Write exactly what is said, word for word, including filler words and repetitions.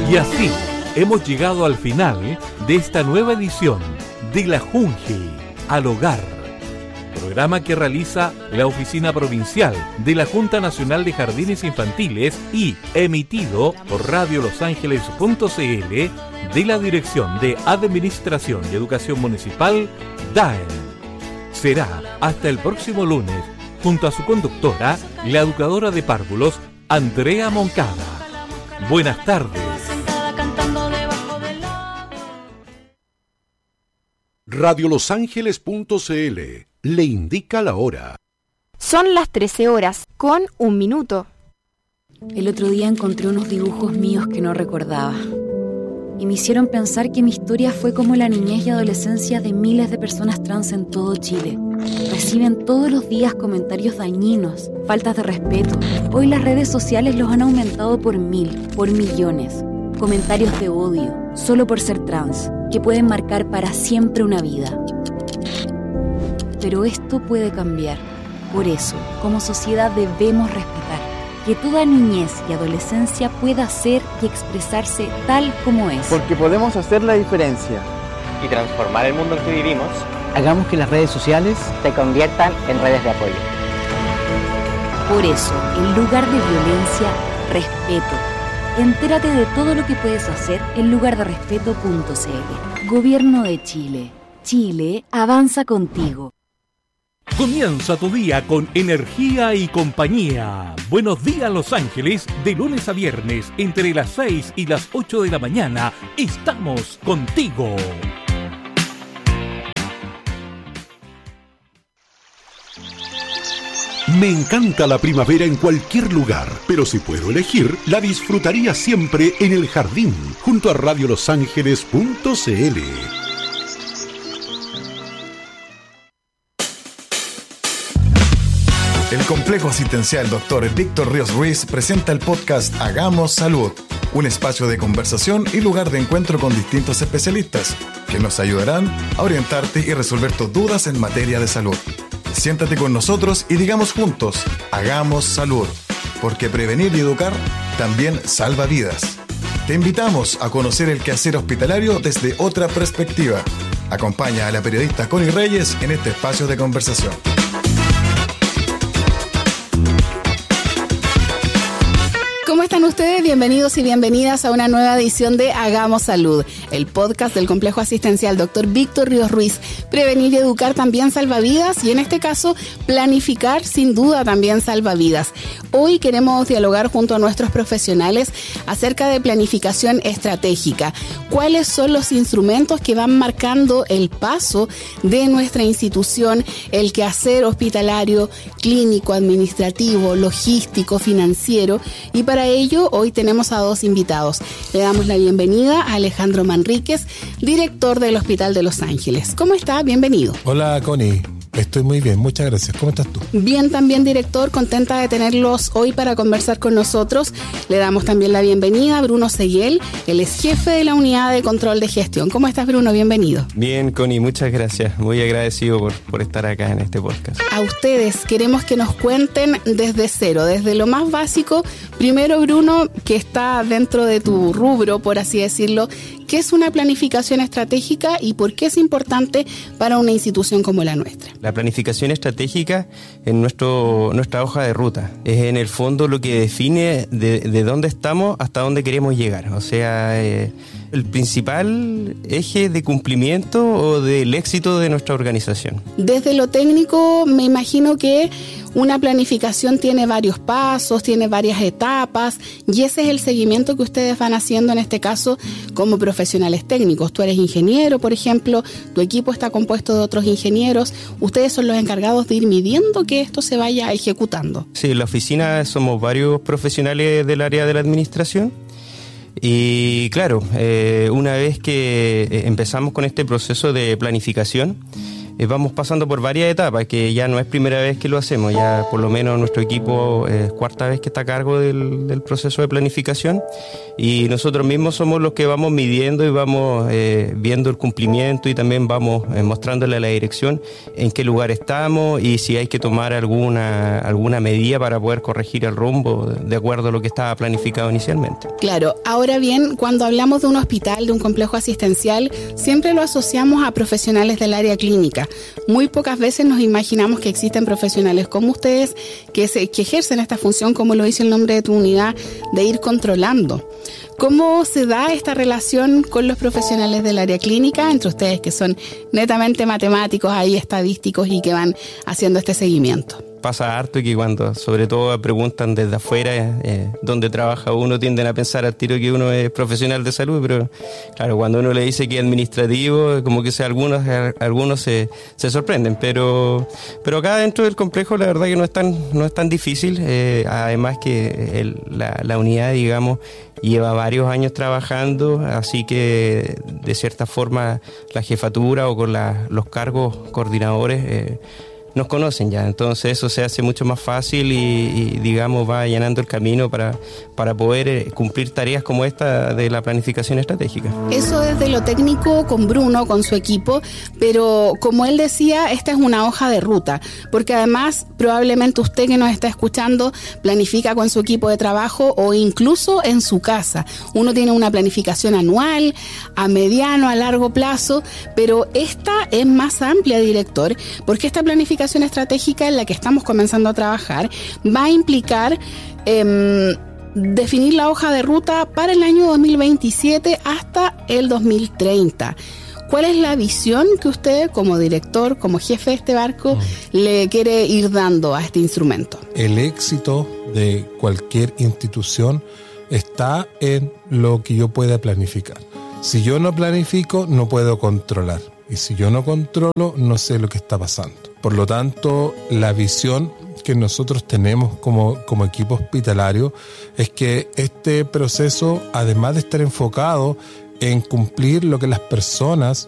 Y así hemos llegado al final de esta nueva edición de La Junji al Hogar, programa que realiza la Oficina Provincial de la Junta Nacional de Jardines Infantiles y emitido por radio los ángeles punto c l de la Dirección de Administración y Educación Municipal, D A E M. Será hasta el próximo lunes, junto a su conductora, la educadora de párvulos, Andrea Moncada. Buenas tardes. radio los ángeles punto c l le indica la hora. Son las trece horas, con un minuto. El otro día encontré unos dibujos míos que no recordaba. Y me hicieron pensar que mi historia fue como la niñez y adolescencia de miles de personas trans en todo Chile. Reciben todos los días comentarios dañinos, faltas de respeto. Hoy las redes sociales los han aumentado por mil, por millones. Comentarios de odio, solo por ser trans, que pueden marcar para siempre una vida. Pero esto puede cambiar. Por eso, como sociedad debemos respetar que toda niñez y adolescencia pueda ser y expresarse tal como es. Porque podemos hacer la diferencia y transformar el mundo en que vivimos. Hagamos que las redes sociales se conviertan en redes de apoyo. Por eso, en lugar de violencia, respeto. Entérate de todo lo que puedes hacer en lugar de respeto punto c l. Gobierno de Chile. Chile avanza contigo. Comienza tu día con energía y compañía. Buenos días, Los Ángeles. De lunes a viernes, entre las seis y las ocho de la mañana, estamos contigo. Me encanta la primavera en cualquier lugar, pero si puedo elegir, la disfrutaría siempre en el jardín, junto a radio los ángeles punto c l. El Complejo Asistencial doctor Víctor Ríos Ruiz presenta el podcast Hagamos Salud, un espacio de conversación y lugar de encuentro con distintos especialistas que nos ayudarán a orientarte y resolver tus dudas en materia de salud. Siéntate con nosotros y digamos juntos, Hagamos Salud, porque prevenir y educar también salva vidas. Te invitamos a conocer el quehacer hospitalario desde otra perspectiva. Acompaña a la periodista Connie Reyes en este espacio de conversación. ¿Cómo están ustedes? Bienvenidos y bienvenidas a una nueva edición de Hagamos Salud, el podcast del Complejo Asistencial doctor Víctor Ríos Ruiz. Prevenir y educar también salva vidas y en este caso planificar sin duda también salva vidas. Hoy queremos dialogar junto a nuestros profesionales acerca de planificación estratégica. ¿Cuáles son los instrumentos que van marcando el paso de nuestra institución, el quehacer hospitalario, clínico, administrativo, logístico, financiero? Y para ello, hoy tenemos a dos invitados. Le damos la bienvenida a Alejandro Manríquez, director del Hospital de Los Ángeles. ¿Cómo está? Bienvenido. Hola, Connie. Estoy muy bien, muchas gracias. ¿Cómo estás tú? Bien, también, director. Contenta de tenerlos hoy para conversar con nosotros. Le damos también la bienvenida a Bruno Seguel. Él es jefe de la Unidad de Control de Gestión. ¿Cómo estás, Bruno? Bienvenido. Bien, Connie, muchas gracias. Muy agradecido por, por estar acá en este podcast. A ustedes queremos que nos cuenten desde cero, desde lo más básico. Primero, Bruno, que está dentro de tu rubro, por así decirlo, ¿qué es una planificación estratégica y por qué es importante para una institución como la nuestra? La planificación estratégica es nuestro, nuestra hoja de ruta. Es en el fondo lo que define de, de dónde estamos hasta dónde queremos llegar. O sea, eh, el principal eje de cumplimiento o del éxito de nuestra organización. Desde lo técnico, me imagino que una planificación tiene varios pasos, tiene varias etapas y ese es el seguimiento que ustedes van haciendo en este caso como profesionales técnicos. Tú eres ingeniero, por ejemplo, tu equipo está compuesto de otros ingenieros. Ustedes son los encargados de ir midiendo que esto se vaya ejecutando. Sí, en la oficina somos varios profesionales del área de la administración. Y claro, eh, una vez que empezamos con este proceso de planificación, eh, vamos pasando por varias etapas, que ya no es primera vez que lo hacemos, ya por lo menos nuestro equipo es eh, cuarta vez que está a cargo del, del proceso de planificación, y nosotros mismos somos los que vamos midiendo y vamos eh, viendo el cumplimiento, y también vamos eh, mostrándole a la dirección en qué lugar estamos y si hay que tomar alguna, alguna medida para poder corregir el rumbo de acuerdo a lo que estaba planificado inicialmente. Claro, ahora bien, cuando hablamos de un hospital, de un complejo asistencial, siempre lo asociamos a profesionales del área clínica. Muy pocas veces nos imaginamos que existen profesionales como ustedes que, se, que ejercen esta función, como lo dice el nombre de tu unidad, de ir controlando. ¿Cómo se da esta relación con los profesionales del área clínica, entre ustedes que son netamente matemáticos, ahí estadísticos y que van haciendo este seguimiento? Pasa harto que cuando sobre todo preguntan desde afuera eh, dónde trabaja uno, tienden a pensar al tiro que uno es profesional de salud, pero claro, cuando uno le dice que es administrativo, como que sea, algunos algunos se, se sorprenden, pero pero acá dentro del complejo la verdad que no es tan, no es tan difícil, eh, además que el, la, la unidad, digamos, lleva varios años trabajando, así que de cierta forma la jefatura o con la, los cargos coordinadores eh, nos conocen ya, entonces eso se hace mucho más fácil y, y digamos va allanando el camino para, para poder cumplir tareas como esta de la planificación estratégica. Eso desde lo técnico con Bruno, con su equipo, pero como él decía, esta es una hoja de ruta, porque además probablemente usted que nos está escuchando planifica con su equipo de trabajo o incluso en su casa. Uno tiene una planificación anual, a mediano, a largo plazo, pero esta es más amplia, director, porque esta planificación estratégica en la que estamos comenzando a trabajar va a implicar eh, definir la hoja de ruta para el año dos mil veintisiete hasta el dos mil treinta. ¿Cuál es la visión que usted como director, como jefe de este barco, mm. le quiere ir dando a este instrumento? El éxito de cualquier institución está en lo que yo pueda planificar. Si yo no planifico, no puedo controlar. Y si yo no controlo, no sé lo que está pasando. Por lo tanto, la visión que nosotros tenemos como, como equipo hospitalario es que este proceso, además de estar enfocado en cumplir lo que las personas